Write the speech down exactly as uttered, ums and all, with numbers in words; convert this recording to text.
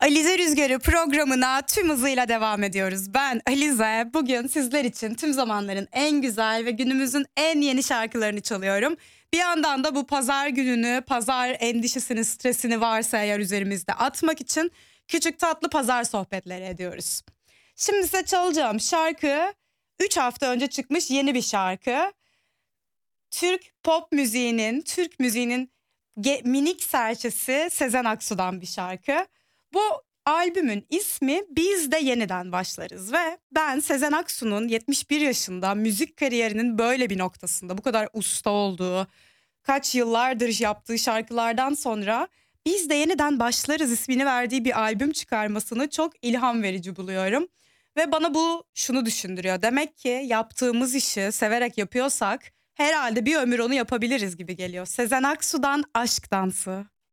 Alize Rüzgarı programına tüm hızıyla devam ediyoruz. Ben Alize. Bugün sizler için tüm zamanların en güzel ve günümüzün en yeni şarkılarını çalıyorum. Bir yandan da bu pazar gününü, pazar endişesini, stresini varsa eğer üzerimizde atmak için küçük tatlı pazar sohbetleri ediyoruz. Şimdi size çalacağım şarkı üç hafta önce çıkmış yeni bir şarkı. Türk pop müziğinin, Türk müziğinin ge- minik serçesi Sezen Aksu'dan bir şarkı. Bu albümün ismi Biz de Yeniden Başlarız ve ben Sezen Aksu'nun yetmiş bir yaşında müzik kariyerinin böyle bir noktasında bu kadar usta olduğu, kaç yıllardır yaptığı şarkılardan sonra Biz de Yeniden Başlarız ismini verdiği bir albüm çıkarmasını çok ilham verici buluyorum. Ve bana bu şunu düşündürüyor. Demek ki yaptığımız işi severek yapıyorsak herhalde bir ömür onu yapabiliriz gibi geliyor. Sezen Aksu'dan Aşk Dansı.